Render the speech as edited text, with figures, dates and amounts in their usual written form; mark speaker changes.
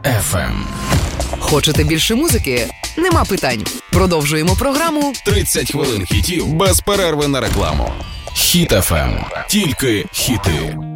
Speaker 1: FM.
Speaker 2: Хочете більше музики? Нема питань. Продовжуємо програму
Speaker 1: 30 хвилин хітів без перерви на рекламу. Хіт FM. Тільки хіти.